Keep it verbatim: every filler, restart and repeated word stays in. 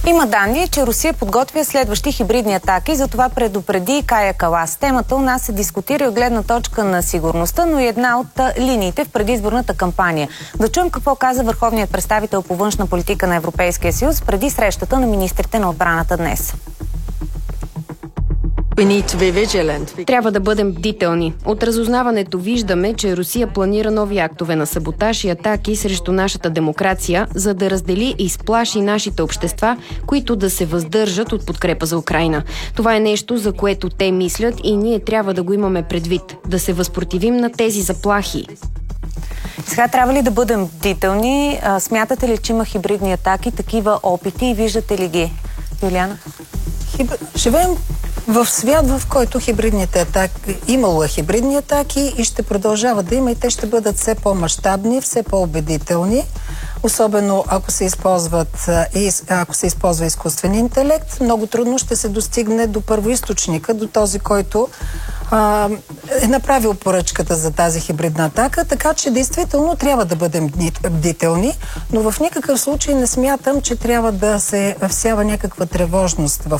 Има данни, че Русия подготвя следващи хибридни атаки, затова предупреди Кая Калас. Темата у нас се дискутира от гледна точка на сигурността, но и една от линиите в предизборната кампания. Да чуем какво каза върховният представител по външна политика на Европейския съюз преди срещата на министрите на отбраната днес. Трябва да бъдем бдителни. От разузнаването виждаме, че Русия планира нови актове на саботаж и атаки срещу нашата демокрация, за да раздели и изплаши нашите общества, които да се въздържат от подкрепа за Украйна. Това е нещо, за което те мислят и ние трябва да го имаме предвид. Да се възпротивим на тези заплахи. Сега трябва ли да бъдем бдителни? Смятате ли, че има хибридни атаки, такива опити и виждате ли ги? Юлиана? Хиб... Живеем в свят, в който хибридните атаки, имало е хибридни атаки и ще продължава да има и те ще бъдат все по-мащабни, все по-убедителни, особено ако се използват, ако се използва изкуствен интелект. Много трудно ще се достигне до първоизточника, до този, който а, е направил поръчката за тази хибридна атака, така че действително трябва да бъдем бдителни, но в никакъв случай не смятам, че трябва да се всява някаква тревожност в